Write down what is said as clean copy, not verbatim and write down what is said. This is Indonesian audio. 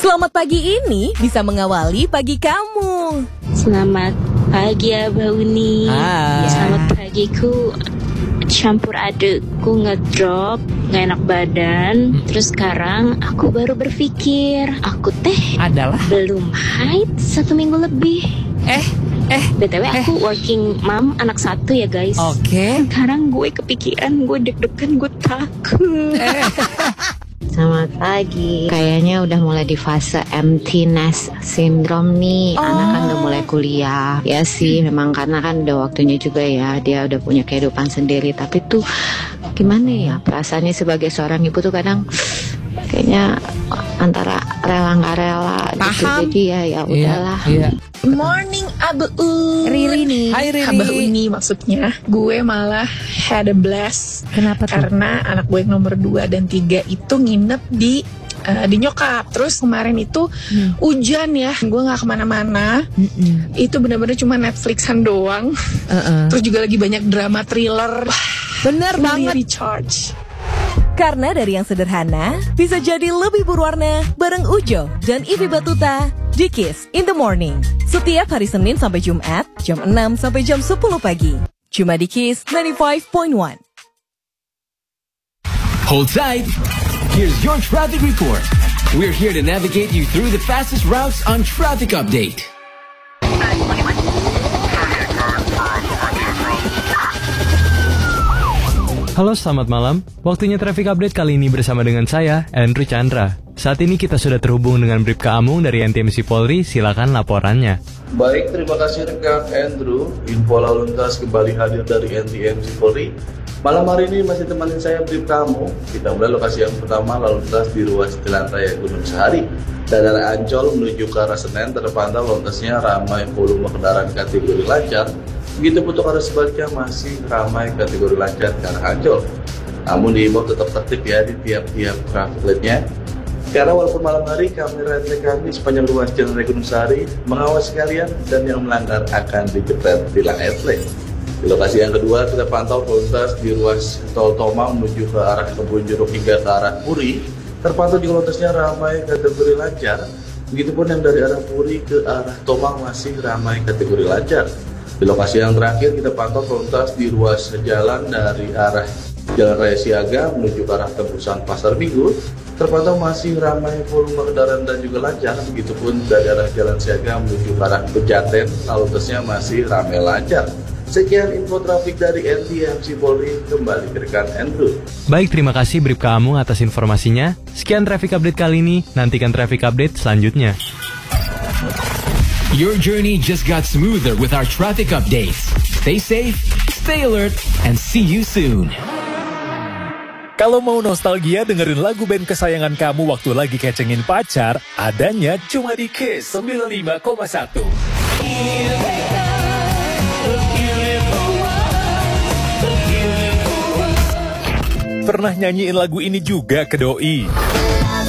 Selamat pagi ini bisa mengawali pagi kamu. Selamat pagi Abah Uni. Selamat pagiku campur adukku ngedrop, gak enak badan. Terus sekarang aku baru berpikir, aku adalah belum haid 1 minggu lebih. BTW aku working mom anak 1 ya guys. Oke. Sekarang gue kepikiran, gue deg-degan, gue takut. Selamat pagi. Kayaknya udah mulai di fase empty nest syndrome nih. Anak kan udah mulai kuliah. Ya sih, memang karena kan udah waktunya juga ya. Dia udah punya kehidupan sendiri. Tapi tuh gimana ya, perasaannya sebagai seorang ibu tuh kadang kayaknya antara rela nggak rela gitu. Jadi ya udahlah. Iya. Morning Abu Riri nih. Hai Riri. Abah Uni maksudnya. Gue malah had a blast. Kenapa tuh? Karena anak gue yang nomor 2 dan 3 itu nginep di nyokap. Terus kemarin itu hujan ya, gue gak kemana-mana. Itu benar-benar cuma Netflixan doang. Terus juga lagi banyak drama thriller. Bener banget. Recharge. Karena dari yang sederhana bisa jadi lebih berwarna bareng Ujo dan Ivi Batuta di Kiss in the Morning. Setiap hari Senin sampai Jumat jam 6 sampai jam 10 pagi. Cuma di Kiss 95.1. Hold tight. Here's your traffic report. We're here to navigate you through the fastest routes on Traffic Update. Halo, selamat malam. Waktunya Traffic Update kali ini bersama dengan saya, Andrew Chandra. Saat ini kita sudah terhubung dengan Bribka Amung dari NTMC Polri. Silakan laporannya. Baik, terima kasih rekan Andrew. Info lalu lintas kembali hadir dari NTMC Polri. Malam hari ini masih temanin saya Bribka Amung. Kita mulai lokasi yang pertama, lalu lintas di ruas Jalan Raya Gunung Sahari. Dari arah Ancol menuju ke arah Senen terpantau lalu lintasnya ramai, volume kendaraan kategori lancar. Begitupun untuk arah sebaliknya masih ramai kategori lancar ke arah Ancol. Namun diimbau tetap tertib ya di tiap-tiap traffic light-nya. Karena walaupun malam hari kamera kami sepanjang ruas Jalan Raya Gunung Sahari mengawasi kalian dan yang melanggar akan dijepret tilang headlight. Di lokasi yang kedua kita pantau lalu lintas di ruas Tol Tomang menuju ke arah Kebun Jeruk hingga ke arah Puri. Terpantau juga lalu lintasnya ramai kategori lancar. Begitupun yang dari arah Puri ke arah Tomang masih ramai kategori lancar. Di lokasi yang terakhir kita pantau lalu lintas di ruas jalan dari arah Jalan Raya Siaga menuju ke arah Tembusan Pasar Minggu. Terpantau masih ramai volume kendaraan dan juga lancar. Begitupun dari arah Jalan Siaga menuju ke arah Pejaten, lalu lintasnya masih ramai lancar. Sekian info trafik dari NTMC Polri, kembali ke rekan Andrew. Baik, terima kasih Bribka Amung atas informasinya. Sekian Traffic Update kali ini. Nantikan Traffic Update selanjutnya. Your journey just got smoother with our traffic updates. Stay safe, stay alert, and see you soon. Kalau mau nostalgia dengerin lagu band kesayangan kamu waktu lagi kecengin pacar, adanya cuma di Kiss 95,1. Pernah nyanyiin lagu ini juga ke doi?